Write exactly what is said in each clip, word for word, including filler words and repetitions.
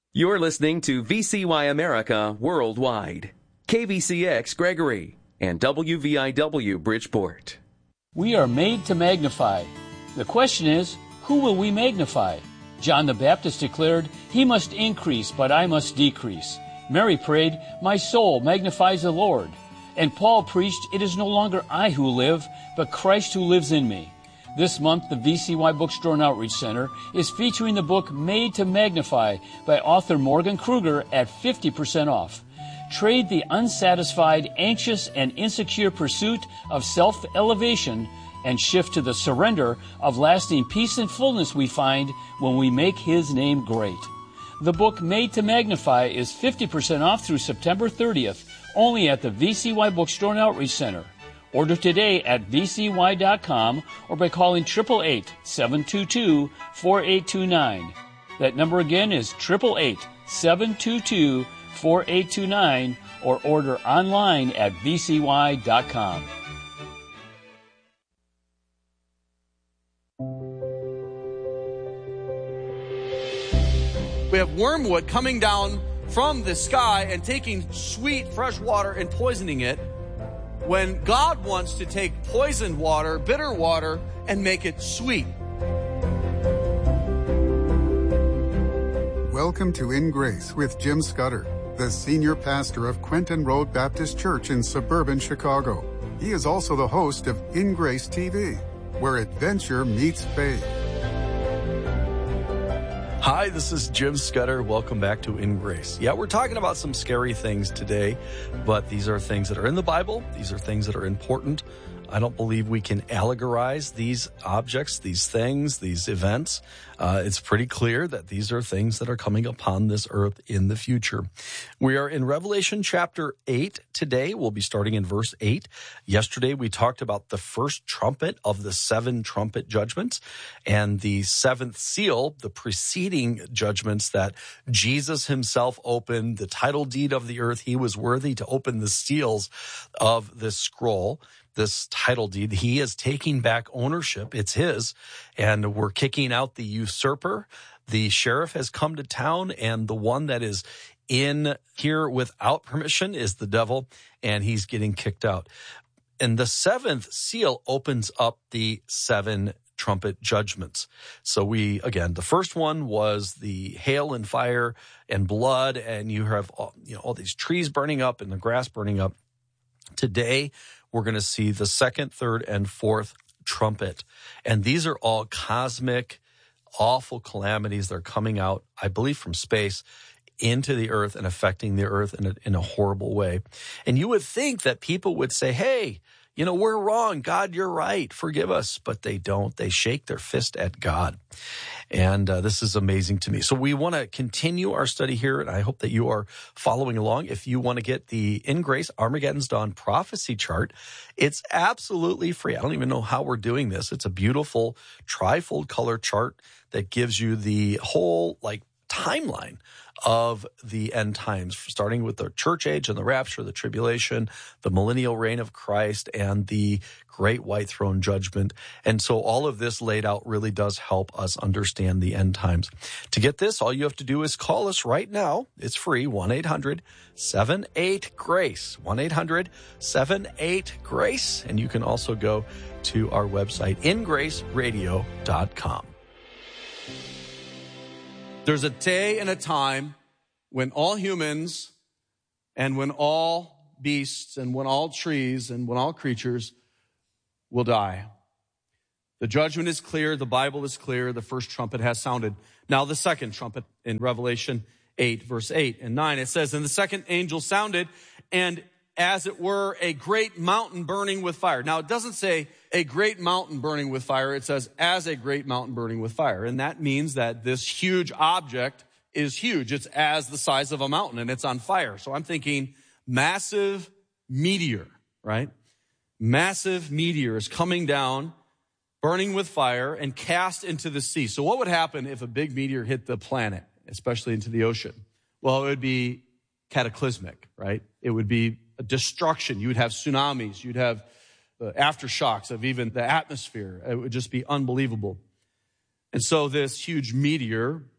You're listening to V C Y America Worldwide, K V C X Gregory, and W V I W Bridgeport. We are made to magnify. The question is, who will we magnify? John the Baptist declared, "He must increase, but I must decrease." Mary prayed, "My soul magnifies the Lord." And Paul preached, "It is no longer I who live, but Christ who lives in me." This month, the V C Y Bookstore and Outreach Center is featuring the book Made to Magnify by author Morgan Kruger at fifty percent off. Trade the unsatisfied, anxious, and insecure pursuit of self-elevation and shift to the surrender of lasting peace and fullness we find when we make His name great. The book Made to Magnify is fifty percent off through September thirtieth, only at the V C Y Bookstore and Outreach Center. Order today at V C Y dot com or by calling eight eight eight, seven two two, four eight two nine. That number again is eight eight eight, seven two two, four eight two nine or order online at V C Y dot com. We have wormwood coming down from the sky and taking sweet fresh water and poisoning it, when God wants to take poisoned water, bitter water, and make it sweet. Welcome to In Grace with Jim Scudder, the senior pastor of Quentin Road Baptist Church in suburban Chicago. He is also the host of In Grace T V, where adventure meets faith. Hi, this is Jim Scudder. Welcome back to In Grace. Yeah, we're talking about some scary things today, but these are things that are in the Bible. These are things that are important. I don't believe we can allegorize these objects, these things, these events. Uh, it's pretty clear that these are things that are coming upon this earth in the future. We are in Revelation chapter eight today. We'll be starting in verse eight. Yesterday, we talked about the first trumpet of the seven trumpet judgments and the seventh seal, the preceding judgments that Jesus himself opened, the title deed of the earth. He was worthy to open the seals of this scroll. This title deed, he is taking back ownership. It's his, and we're kicking out the usurper. The sheriff has come to town, and the one that is in here without permission is the devil, and he's getting kicked out. And the seventh seal opens up the seven trumpet judgments. So we, again, the first one was the hail and fire and blood, and you have all, you know, all these trees burning up and the grass burning up. Today, we're going to see the second, third, and fourth trumpet. And these are all cosmic, awful calamities that are coming out, I believe, from space into the earth and affecting the earth in a, in a horrible way. And you would think that people would say, hey, you know, we're wrong. God, you're right. Forgive us. But they don't. They shake their fist at God. And uh, this is amazing to me. So we want to continue our study here, and I hope that you are following along. If you want to get the In Grace Armageddon's Dawn prophecy chart, it's absolutely free. I don't even know how we're doing this. It's a beautiful trifold color chart that gives you the whole, like, timeline of the end times, starting with the church age and the rapture, the tribulation, the millennial reign of Christ, and the great white throne judgment. And so all of this laid out really does help us understand the end times. To get this, all you have to do is call us right now. It's free, one eight hundred, seven eight, GRACE, one eight hundred, seven eight, GRACE. And you can also go to our website, in grace radio dot com. There's a day and a time when all humans and when all beasts and when all trees and when all creatures will die. The judgment is clear. The Bible is clear. The first trumpet has sounded. Now the second trumpet in Revelation eight, verse eight and nine, it says, and the second angel sounded, and as it were, a great mountain burning with fire. Now, it doesn't say a great mountain burning with fire. It says as a great mountain burning with fire. And that means that this huge object is huge. It's as the size of a mountain, and it's on fire. So I'm thinking massive meteor, right? Massive meteor is coming down, burning with fire, and cast into the sea. So what would happen if a big meteor hit the planet, especially into the ocean? Well, it would be cataclysmic, right? It would be a destruction. You would have tsunamis. You'd have the aftershocks of even the atmosphere. It would just be unbelievable. And so this huge meteor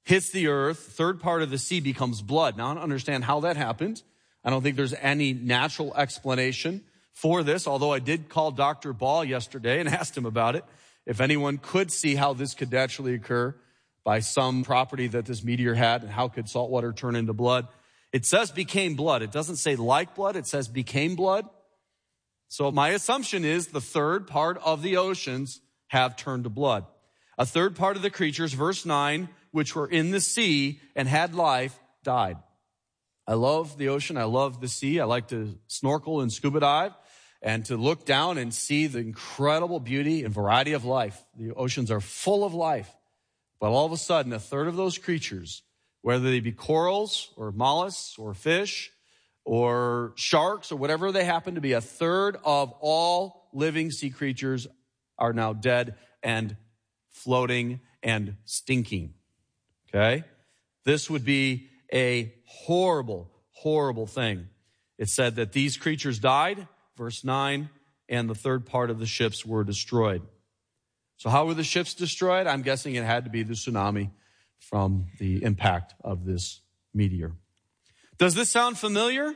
hits the earth, third part of the sea becomes blood. Now, I don't understand how that happened. I don't think there's any natural explanation for this, although I did call Doctor Ball yesterday and asked him about it, if anyone could see how this could naturally occur by some property that this meteor had, and how could salt water turn into blood. It says became blood. It doesn't say like blood. It says became blood. So my assumption is the third part of the oceans have turned to blood. A third part of the creatures, verse nine, which were in the sea and had life, died. I love the ocean. I love the sea. I like to snorkel and scuba dive and to look down and see the incredible beauty and variety of life. The oceans are full of life. But all of a sudden, a third of those creatures, whether they be corals or mollusks or fish or sharks or whatever they happen to be, a third of all living sea creatures are now dead and floating and stinking. Okay? This would be a horrible, horrible thing. It said that these creatures died, verse nine, and the third part of the ships were destroyed. So how were the ships destroyed? I'm guessing it had to be the tsunami from the impact of this meteor. Does this sound familiar?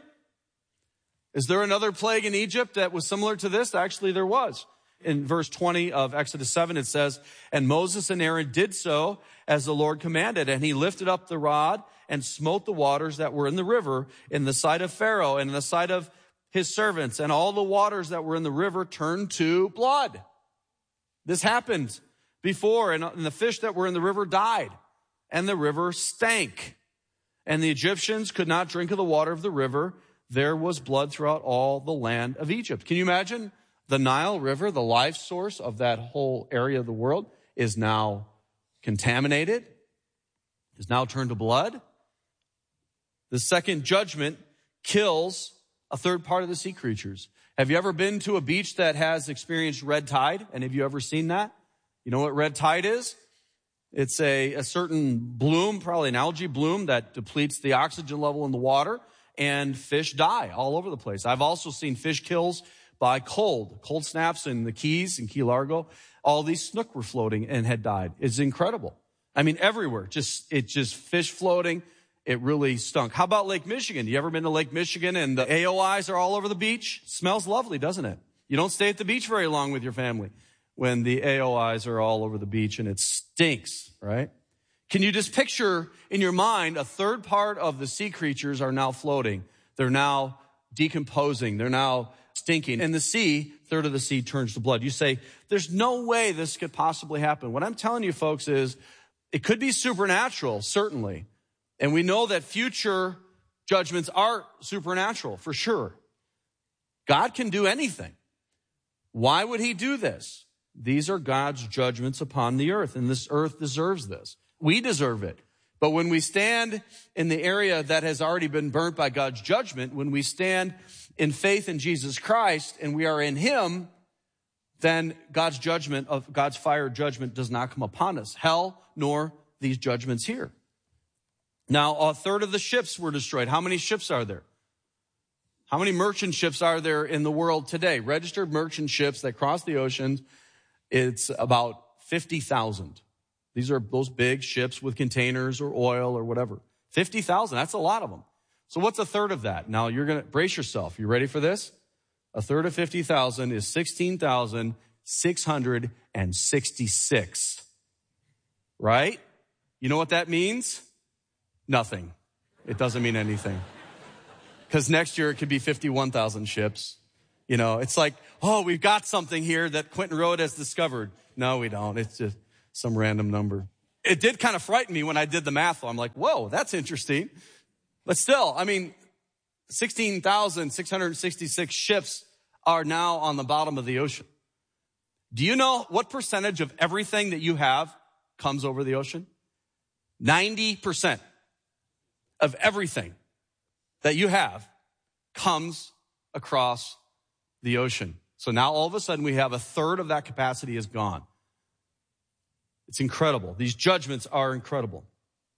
Is there another plague in Egypt that was similar to this? Actually, there was. In verse twenty of Exodus seven, it says, and Moses and Aaron did so as the Lord commanded, and he lifted up the rod and smote the waters that were in the river in the sight of Pharaoh and in the sight of his servants, and all the waters that were in the river turned to blood. This happened before, and the fish that were in the river died, and the river stank. And the Egyptians could not drink of the water of the river. There was blood throughout all the land of Egypt. Can you imagine? The Nile River, the life source of that whole area of the world, is now contaminated, is now turned to blood. The second judgment kills a third part of the sea creatures. Have you ever been to a beach that has experienced red tide? And have you ever seen that? You know what red tide is? It's a, a certain bloom, probably an algae bloom, that depletes the oxygen level in the water, and fish die all over the place. I've also seen fish kills by cold, cold snaps in the Keys, in Key Largo. All these snook were floating and had died. It's incredible. I mean, everywhere, just, it's just fish floating. It really stunk. How about Lake Michigan? You ever been to Lake Michigan and the A O Is are all over the beach? Smells lovely, doesn't it? You don't stay at the beach very long with your family when the A O Is are all over the beach and it stinks, right? Can you just picture in your mind a third part of the sea creatures are now floating. They're now decomposing. They're now stinking. And the sea, third of the sea turns to blood. You say, there's no way this could possibly happen. What I'm telling you, folks, is it could be supernatural, certainly. And we know that future judgments are supernatural, for sure. God can do anything. Why would he do this? These are God's judgments upon the earth, and this earth deserves this. We deserve it. But when we stand in the area that has already been burnt by God's judgment, when we stand in faith in Jesus Christ and we are in him, then God's judgment of God's fire judgment does not come upon us. Hell, nor these judgments here. Now, a third of the ships were destroyed. How many ships are there? How many merchant ships are there in the world today? Registered merchant ships that cross the oceans, it's about fifty thousand. These are those big ships with containers or oil or whatever. fifty thousand, that's a lot of them. So what's a third of that? Now, you're going to brace yourself. You ready for this? A third of fifty thousand is sixteen thousand six hundred sixty-six. Right? You know what that means? Nothing. It doesn't mean anything. Because next year it could be fifty-one thousand ships. You know, it's like, oh, we've got something here that Quentin Road has discovered. No, we don't. It's just some random number. It did kind of frighten me when I did the math, though. I'm like, whoa, that's interesting. But still, I mean, sixteen thousand six hundred sixty-six ships are now on the bottom of the ocean. Do you know what percentage of everything that you have comes over the ocean? ninety percent of everything that you have comes across the ocean. So now all of a sudden we have a third of that capacity is gone. It's incredible. These judgments are incredible.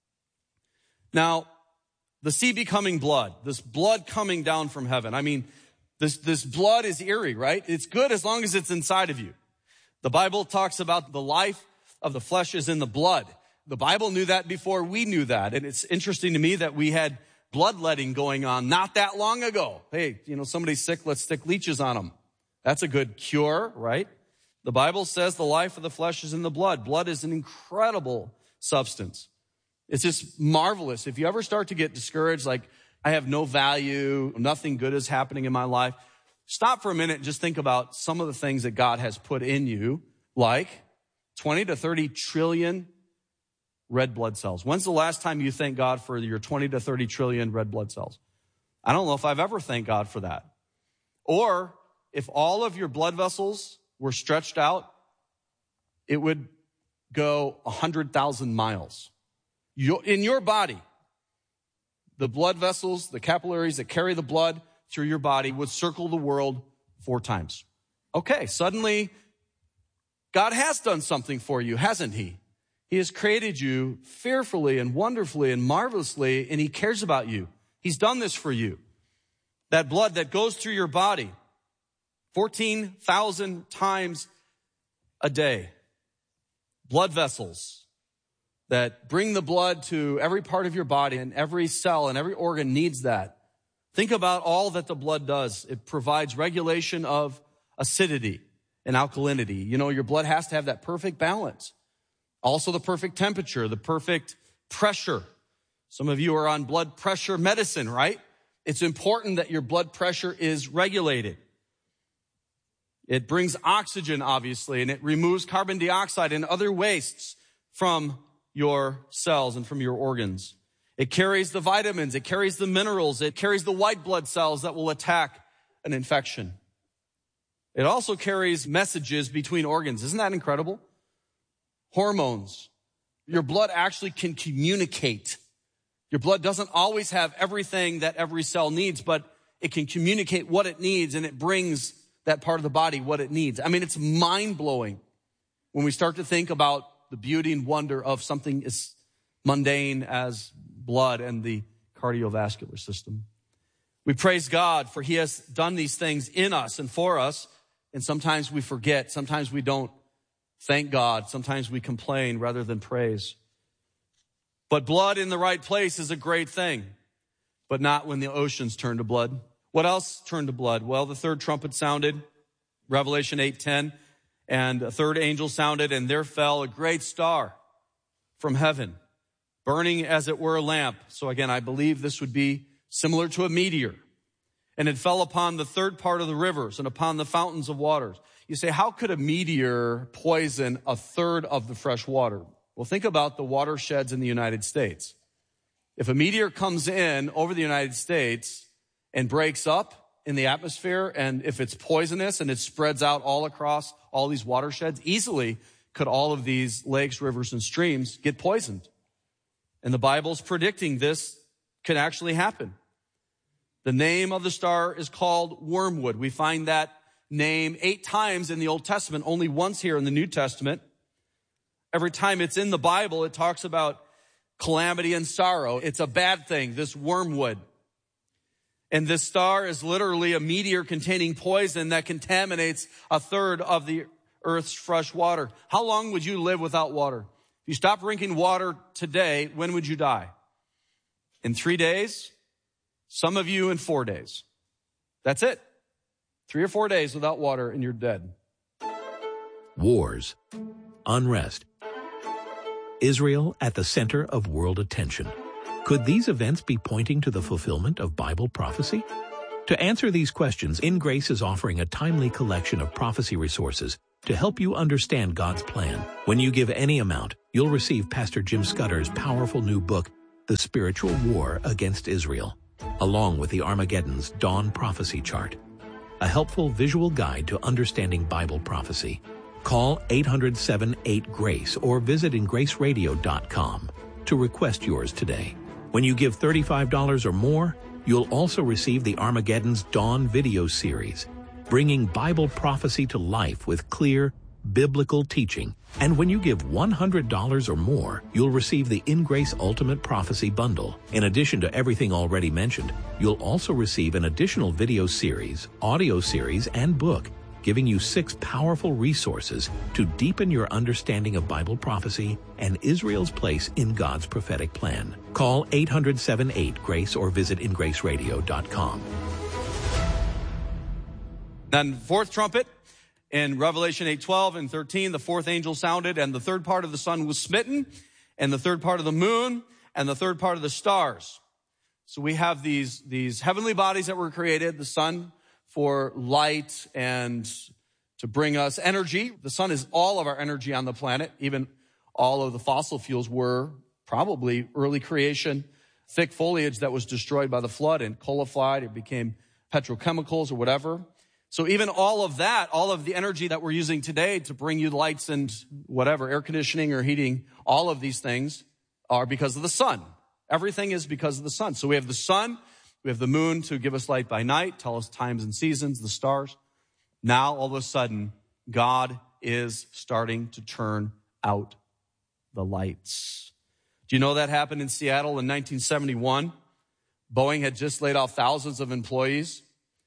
Now, the sea becoming blood, this blood coming down from heaven. I mean, this, this blood is eerie, right? It's good as long as it's inside of you. The Bible talks about the life of the flesh is in the blood. The Bible knew that before we knew that. And it's interesting to me that we had bloodletting going on not that long ago. Hey, you know, somebody's sick, let's stick leeches on them. That's a good cure, right? The Bible says the life of the flesh is in the blood. Blood is an incredible substance. It's just marvelous. If you ever start to get discouraged, like, I have no value, nothing good is happening in my life, stop for a minute and just think about some of the things that God has put in you, like twenty to thirty trillion red blood cells. When's the last time you thank God for your twenty to thirty trillion red blood cells? I don't know if I've ever thanked God for that. Or if all of your blood vessels were stretched out, it would go one hundred thousand miles. In your body, the blood vessels, the capillaries that carry the blood through your body would circle the world four times. Okay, suddenly God has done something for you, hasn't he? He has created you fearfully and wonderfully and marvelously, and he cares about you. He's done this for you. That blood that goes through your body fourteen thousand times a day. Blood vessels that bring the blood to every part of your body, and every cell and every organ needs that. Think about all that the blood does. It provides regulation of acidity and alkalinity. You know, your blood has to have that perfect balance. Also the perfect temperature, the perfect pressure. Some of you are on blood pressure medicine, right? It's important that your blood pressure is regulated. It brings oxygen, obviously, and it removes carbon dioxide and other wastes from your cells and from your organs. It carries the vitamins, it carries the minerals, it carries the white blood cells that will attack an infection. It also carries messages between organs. Isn't that incredible? Hormones. Your blood actually can communicate. Your blood doesn't always have everything that every cell needs, but it can communicate what it needs, and it brings that part of the body what it needs. I mean, it's mind-blowing when we start to think about the beauty and wonder of something as mundane as blood and the cardiovascular system. We praise God for he has done these things in us and for us, and sometimes we forget. Sometimes we don't thank God. Sometimes we complain rather than praise. But blood in the right place is a great thing, but not when the oceans turn to blood. What else turned to blood? Well, the third trumpet sounded, Revelation eight ten, and a third angel sounded, and there fell a great star from heaven, burning as it were a lamp. So again, I believe this would be similar to a meteor. And it fell upon the third part of the rivers and upon the fountains of waters. You say, how could a meteor poison a third of the fresh water? Well, think about the watersheds in the United States. If a meteor comes in over the United States and breaks up in the atmosphere, and if it's poisonous and it spreads out all across all these watersheds, easily could all of these lakes, rivers, and streams get poisoned. And the Bible's predicting this could actually happen. The name of the star is called wormwood. We find that name eight times in the Old Testament, only once here in the New Testament. Every time it's in the Bible, it talks about calamity and sorrow. It's a bad thing, this wormwood. And this star is literally a meteor containing poison that contaminates a third of the earth's fresh water. How long would you live without water? If you stop drinking water today, when would you die? In three days? Some of you in four days. That's it. Three or four days without water and you're dead. Wars, unrest, Israel at the center of world attention. Could these events be pointing to the fulfillment of Bible prophecy? To answer these questions, In Grace is offering a timely collection of prophecy resources to help you understand God's plan. When you give any amount, you'll receive Pastor Jim Scudder's powerful new book, The Spiritual War Against Israel, along with the Armageddon's Dawn Prophecy Chart, a helpful visual guide to understanding Bible prophecy. Call eight hundred, seven eight, GRACE or visit in grace radio dot com to request yours today. When you give thirty-five dollars or more, you'll also receive the Armageddon's Dawn video series, bringing Bible prophecy to life with clear, biblical teaching. And when you give one hundred dollars or more, you'll receive the In Grace Ultimate Prophecy Bundle. In addition to everything already mentioned, you'll also receive an additional video series, audio series, and book, giving you six powerful resources to deepen your understanding of Bible prophecy and Israel's place in God's prophetic plan. Call eight hundred, seven eight, GRACE or visit in grace radio dot com. Then fourth trumpet, in Revelation eight, twelve and thirteen, the fourth angel sounded, and the third part of the sun was smitten, and the third part of the moon, and the third part of the stars. So we have these, these heavenly bodies that were created, the sun for light and to bring us energy. The sun is all of our energy on the planet. Even all of the fossil fuels were probably early creation, thick foliage that was destroyed by the flood and coalified. It became petrochemicals or whatever. So even all of that, all of the energy that we're using today to bring you lights and whatever, air conditioning or heating, all of these things are because of the sun. Everything is because of the sun. So we have the sun, we have the moon to give us light by night, tell us times and seasons, the stars. Now, all of a sudden, God is starting to turn out the lights. Do you know that happened in Seattle in nineteen seventy-one? Boeing had just laid off thousands of employees,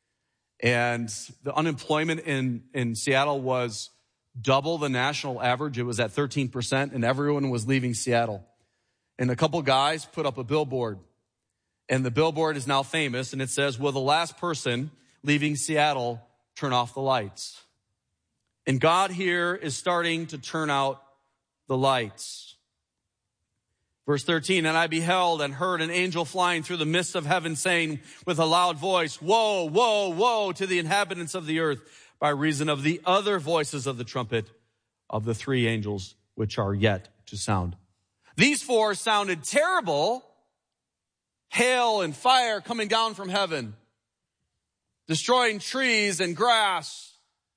and the unemployment in, in Seattle was double the national average. It was at thirteen percent, and everyone was leaving Seattle. And a couple guys put up a billboard, and the billboard is now famous, and it says, "Will the last person leaving Seattle turn off the lights?" And God here is starting to turn out the lights. Verse thirteen, "And I beheld and heard an angel flying through the midst of heaven, saying with a loud voice, Woe, woe, woe to the inhabitants of the earth, by reason of the other voices of the trumpet of the three angels which are yet to sound." These four sounded terrible. Hail and fire coming down from heaven, destroying trees and grass,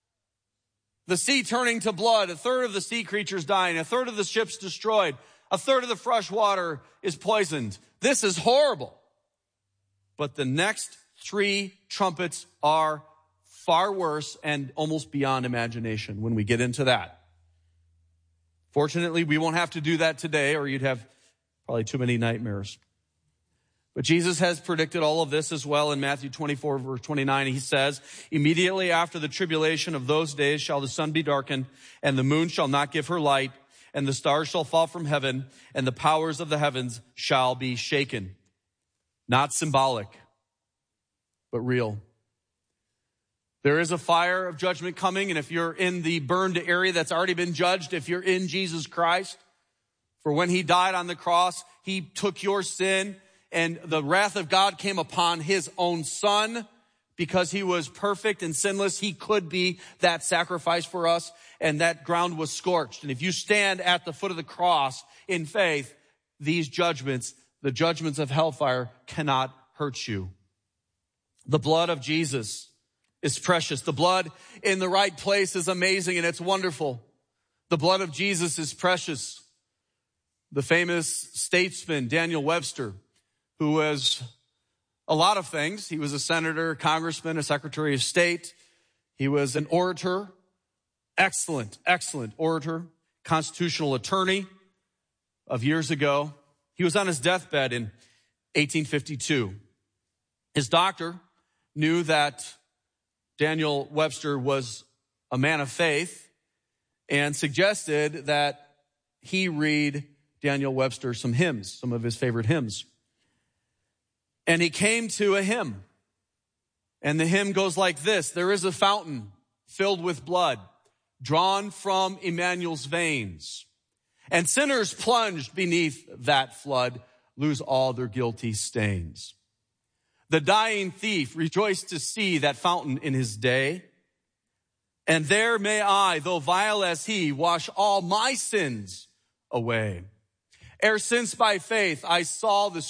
the sea turning to blood, a third of the sea creatures dying, a third of the ships destroyed, a third of the fresh water is poisoned. This is horrible. But the next three trumpets are far worse and almost beyond imagination when we get into that. Fortunately, we won't have to do that today, or you'd have probably too many nightmares. But Jesus has predicted all of this as well in Matthew twenty-four, verse twenty-nine. He says, "Immediately after the tribulation of those days shall the sun be darkened, and the moon shall not give her light, and the stars shall fall from heaven, and the powers of the heavens shall be shaken." Not symbolic, but real. There is a fire of judgment coming, and if you're in the burned area that's already been judged, if you're in Jesus Christ, for when he died on the cross, he took your sin, and the wrath of God came upon his own son. Because he was perfect and sinless, he could be that sacrifice for us, and that ground was scorched. And if you stand at the foot of the cross in faith, these judgments, the judgments of hellfire, cannot hurt you. The blood of Jesus is precious. The blood in the right place is amazing, and it's wonderful. The blood of Jesus is precious. The famous statesman Daniel Webster, who was a lot of things. He was a senator, a congressman, a secretary of state. He was an orator, excellent, excellent orator, constitutional attorney of years ago. He was on his deathbed in eighteen fifty-two. His doctor knew that Daniel Webster was a man of faith and suggested that he read Daniel Webster some hymns, some of his favorite hymns. And he came to a hymn, and the hymn goes like this: "There is a fountain filled with blood, drawn from Emmanuel's veins, and sinners plunged beneath that flood lose all their guilty stains. The dying thief rejoiced to see that fountain in his day, and there may I, though vile as he, wash all my sins away. Ere since by faith I saw the